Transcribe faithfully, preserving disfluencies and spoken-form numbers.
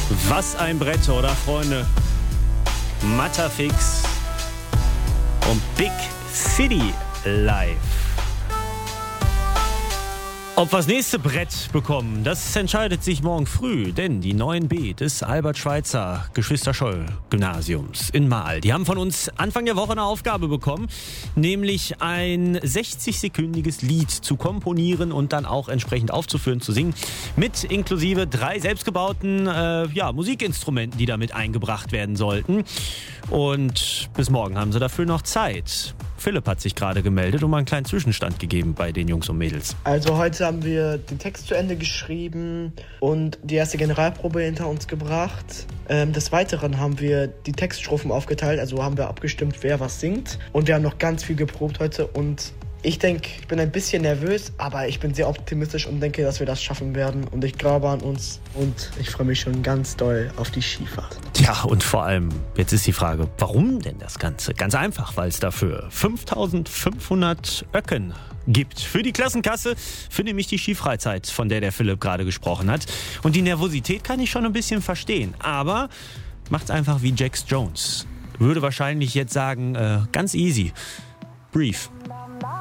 Was ein Brett, oder Freunde? Matterfix und Big City Live. Ob wir das nächste Brett bekommen, das entscheidet sich morgen früh, denn die neun B des Albert-Schweitzer Geschwister-Scholl-Gymnasiums in Marl, die haben von uns Anfang der Woche eine Aufgabe bekommen, nämlich ein sechzig-sekündiges Lied zu komponieren und dann auch entsprechend aufzuführen, zu singen, mit inklusive drei selbstgebauten äh, ja, Musikinstrumenten, die damit eingebracht werden sollten. Und bis morgen haben sie dafür noch Zeit. Philipp hat sich gerade gemeldet und mal einen kleinen Zwischenstand gegeben bei den Jungs und Mädels. Also heute haben wir den Text zu Ende geschrieben und die erste Generalprobe hinter uns gebracht. Ähm, des Weiteren haben wir die Textstrophen aufgeteilt, also haben wir abgestimmt, wer was singt. Und wir haben noch ganz viel geprobt heute und ich denke, ich bin ein bisschen nervös, aber ich bin sehr optimistisch und denke, dass wir das schaffen werden. Und ich glaube an uns und ich freue mich schon ganz doll auf die Skifahrt. Tja, und vor allem, jetzt ist die Frage, warum denn das Ganze? Ganz einfach, weil es dafür fünftausendfünfhundert Öcken gibt. Für die Klassenkasse, für nämlich die Skifreizeit, von der der Philipp gerade gesprochen hat. Und die Nervosität kann ich schon ein bisschen verstehen. Aber macht's einfach wie Jax Jones. Würde wahrscheinlich jetzt sagen, äh, ganz easy. Brief.